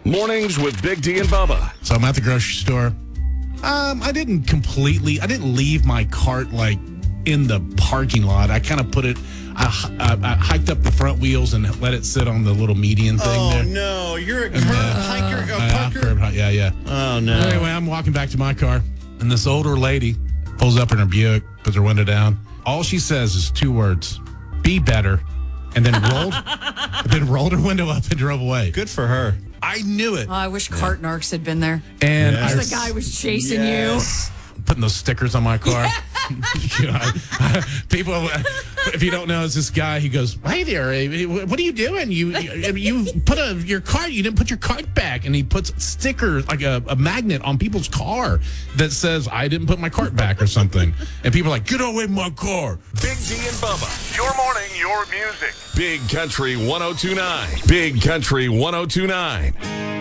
Mornings with Big D and Bubba. So I'm at the grocery store. I didn't leave my cart like in the parking lot. I kind of put it, I hiked up the front wheels and let it sit on the little median thing there. Oh, no. You're a hiker, parker? Yeah. Oh, no. Anyway, I'm walking back to my car, and this older lady pulls up in her Buick, puts her window down. All she says is 2 words, be better, and then rolled her window up and drove away. Good for her. I knew it. Oh, I wish Cart Narcs had been there. And The guy was chasing you. Putting those stickers on my car. People, if you don't know, it's this guy. He goes, "Hey there, what are you doing? You put your cart. You didn't put your cart back." And he puts stickers like a magnet on people's car that says, "I didn't put my cart back" or something. And people are like, "Get away from my car!" Big D and Bubba. Your morning, your music. Big Country 102.9. Big Country 102.9.